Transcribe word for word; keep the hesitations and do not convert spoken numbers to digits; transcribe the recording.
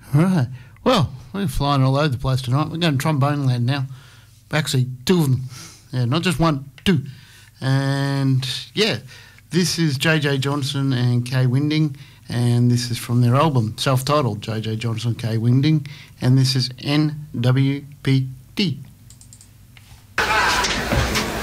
Right. Well, we're flying all over the place tonight. We're going trombone land now. Actually, two of them. Yeah, not just one, two. And yeah, this is J J Johnson and Kay Winding, and this is from their album, self-titled, J J Johnson, Kay Winding, and this is N W P D.